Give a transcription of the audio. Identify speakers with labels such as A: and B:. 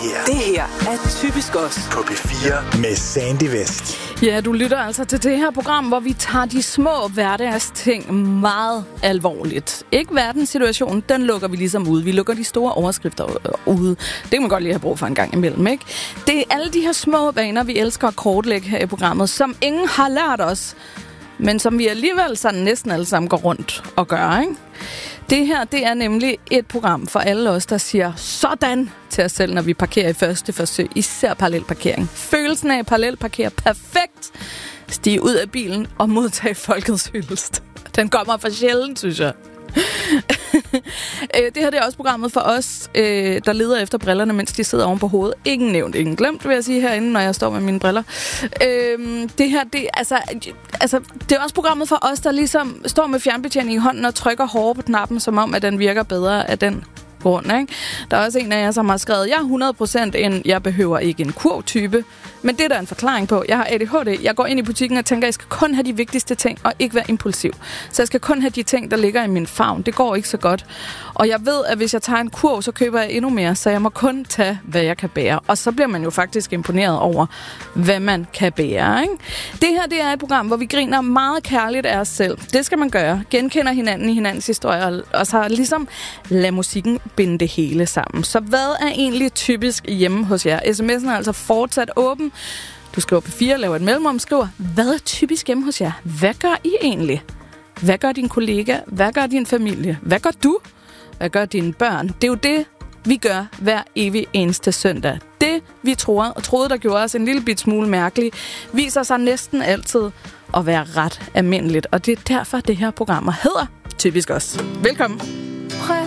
A: Det her er Typisk Os
B: på P4 med Sandy West.
C: Ja, du lytter altså til det her program, hvor vi tager de små hverdagsting meget alvorligt. Ikke verdenssituationen, den lukker vi ligesom ud. Vi lukker de store overskrifter ude. Det kan man godt lige have brug for en gang imellem, ikke? Det er alle de her små vaner, vi elsker at kortlægge her i programmet, som ingen har lært os, men som vi alligevel sådan næsten alle sammen går rundt og gør, ikke? Det her, det er nemlig et program for alle os, der siger sådan til os selv, når vi parkerer i første forsøg. Især parallelparkering. Følelsen af at parallelparkere perfekt. Stige ud af bilen og modtage folkets hyldest. Den kommer for sjældent, synes jeg. Det her det er også programmet for os, der leder efter brillerne, mens de sidder oven på hovedet. Ingen nævnt, ingen glemt, vil jeg sige herinde, når jeg står med mine briller. Det her, det er også programmet for os, der ligesom står med fjernbetjening i hånden og trykker hårdere på knappen, som om, at den virker bedre af den grund, ikke? Der er også en af jer, som har skrevet, jeg er 100% en, jeg behøver ikke en kurvtype, men det er der en forklaring på. Jeg har ADHD. Jeg går ind i butikken og tænker, jeg skal kun have de vigtigste ting, og ikke være impulsiv. Så jeg skal kun have de ting, der ligger i min favn. Det går ikke så godt. Og jeg ved, at hvis jeg tager en kurv, så køber jeg endnu mere, så jeg må kun tage, hvad jeg kan bære. Og så bliver man jo faktisk imponeret over, hvad man kan bære, ikke? Det her, det er et program, hvor vi griner meget kærligt af os selv. Det skal man gøre. Genkender hinanden i hinandens historier, og så ligesom lad musikken binde det hele sammen. Så hvad er egentlig typisk hjemme hos jer? SMS'en er altså fortsat åben. Du skriver P4, laver et mellemrum, skriver, hvad er typisk hjemme hos jer? Hvad gør I egentlig? Hvad gør din kollega? Hvad gør din familie? Hvad gør du? Hvad gør dine børn? Det er jo det, vi gør hver evig eneste søndag. Det, vi troede, der gjorde os en lille bit smule mærkelig, viser sig næsten altid at være ret almindeligt. Og det er derfor, det her program hedder Typisk Os. Velkommen.